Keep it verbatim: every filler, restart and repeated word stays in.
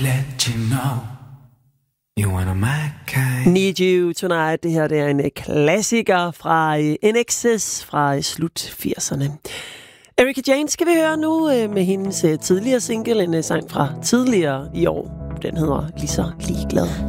let you know you wanna my kind. Need You Tonight. Det her det er en klassiker fra N X S fra slut firserne. Erika Jane skal vi høre nu med hendes tidligere single, en sang fra tidligere i år. Den hedder Lige så ligeglad.